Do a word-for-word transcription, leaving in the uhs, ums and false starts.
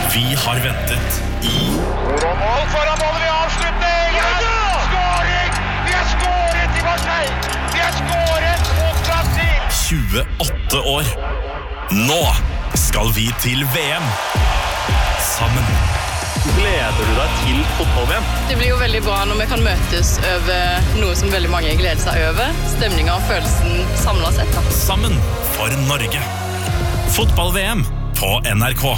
Vi har ventet i Mål foran målet ved avslutning! Ja! Skåring! Vi har skåret i Marseille! Vi har skåret mot Brasil! tjueåtte år. Nå skal vi til V M. Sammen. Gleder du deg til fotball-V M? Det blir jo veldig bra når vi kan møtes over noe som veldig mange gleder seg over. Stemningen og følelsen samlet sett. Da. Sammen for Norge. Fotball-V M på N R K.